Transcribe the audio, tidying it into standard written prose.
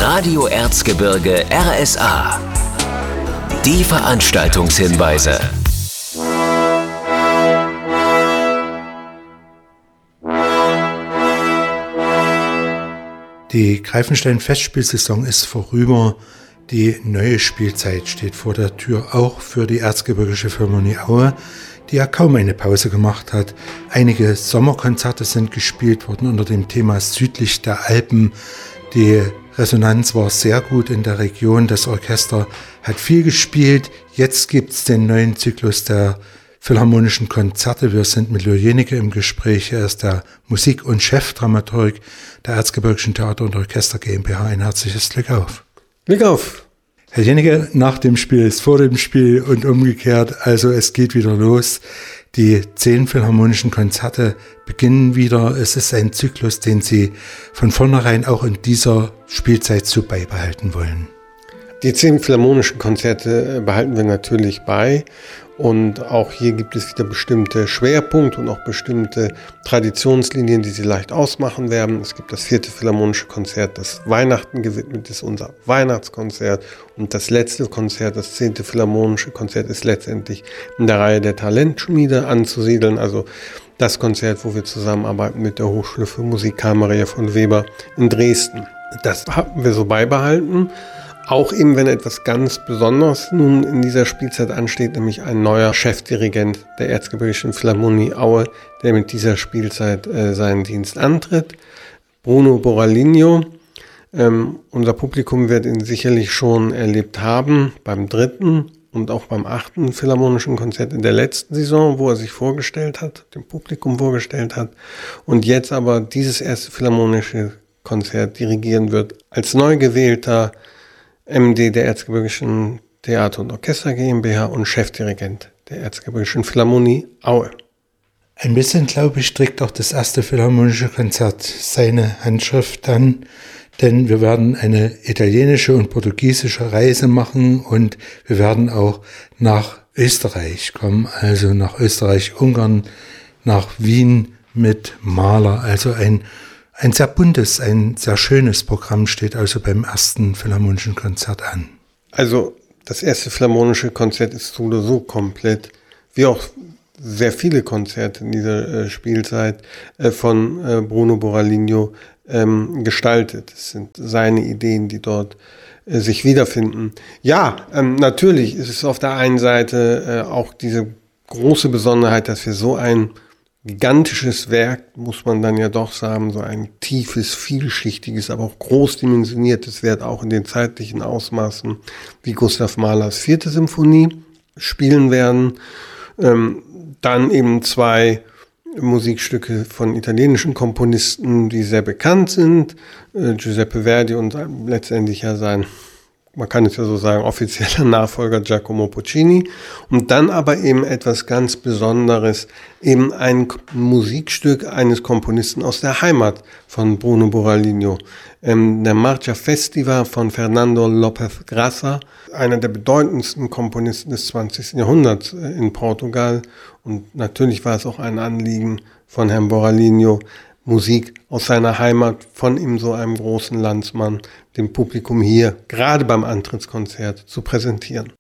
Radio Erzgebirge RSA. Die Veranstaltungshinweise. Die Greifenstein-Festspielsaison ist vorüber. Die neue Spielzeit steht vor der Tür, auch für die Erzgebirgische Philharmonie Aue, die ja kaum eine Pause gemacht hat. Einige Sommerkonzerte sind gespielt worden unter dem Thema Südlich der Alpen. Die Resonanz war sehr gut in der Region. Das Orchester hat viel gespielt. Jetzt gibt es den neuen Zyklus der Philharmonischen Konzerte. Wir sind mit Leo Jenike im Gespräch. Er ist der Musik- und Chefdramaturg der Erzgebirgischen Theater- und Orchester GmbH. Ein herzliches Glück auf. Glück auf! Herr Jenike, nach dem Spiel ist vor dem Spiel und umgekehrt. Also es geht wieder los. Die 10 Philharmonischen Konzerte beginnen wieder. Es ist ein Zyklus, den Sie von vornherein auch in dieser Spielzeit so beibehalten wollen. Die 10 Philharmonischen Konzerte behalten wir natürlich bei. Und auch hier gibt es wieder bestimmte Schwerpunkte und auch bestimmte Traditionslinien, die sie leicht ausmachen werden. Es gibt das 4. Philharmonische Konzert, das Weihnachten gewidmet ist, unser Weihnachtskonzert. Und das letzte Konzert, das 10. Philharmonische Konzert, ist letztendlich in der Reihe der Talentschmiede anzusiedeln. Also das Konzert, wo wir zusammenarbeiten mit der Hochschule für Musik Karl Maria von Weber in Dresden. Das haben wir so beibehalten. Auch eben, wenn etwas ganz Besonderes nun in dieser Spielzeit ansteht, nämlich ein neuer Chefdirigent der Erzgebirgischen Philharmonie Aue, der mit dieser Spielzeit seinen Dienst antritt. Bruno Borralino. Unser Publikum wird ihn sicherlich schon erlebt haben beim 3. und auch beim 8. Philharmonischen Konzert in der letzten Saison, wo er sich vorgestellt hat, dem Publikum vorgestellt hat. Und jetzt aber dieses 1. Philharmonische Konzert dirigieren wird als neu gewählter MD der Erzgebirgischen Theater- und Orchester GmbH und Chefdirigent der Erzgebirgischen Philharmonie Aue. Ein bisschen, glaube ich, trägt auch das 1. Philharmonische Konzert seine Handschrift an, denn wir werden eine italienische und portugiesische Reise machen und wir werden auch nach Österreich kommen, also nach Österreich-Ungarn, nach Wien mit Mahler, also ein sehr buntes, ein sehr schönes Programm steht also beim 1. Philharmonischen Konzert an. Also das 1. Philharmonische Konzert ist so oder so komplett, wie auch sehr viele Konzerte in dieser Spielzeit von Bruno Borralino gestaltet. Es sind seine Ideen, die dort sich wiederfinden. Ja, natürlich ist es auf der einen Seite auch diese große Besonderheit, dass wir so ein gigantisches Werk, muss man dann ja doch sagen, so ein tiefes, vielschichtiges, aber auch großdimensioniertes Werk, auch in den zeitlichen Ausmaßen, wie Gustav Mahlers 4. Symphonie spielen werden. Dann eben 2 Musikstücke von italienischen Komponisten, die sehr bekannt sind, Giuseppe Verdi und letztendlich ja sein, man kann es ja so sagen, offizieller Nachfolger Giacomo Puccini. Und dann aber eben etwas ganz Besonderes, eben ein Musikstück eines Komponisten aus der Heimat von Bruno Borralino. Der Marcia Festiva von Fernando López Grassa, einer der bedeutendsten Komponisten des 20. Jahrhunderts in Portugal. Und natürlich war es auch ein Anliegen von Herrn Borralino, Musik aus seiner Heimat von ihm so einem großen Landsmann dem Publikum hier, gerade beim Antrittskonzert, zu präsentieren.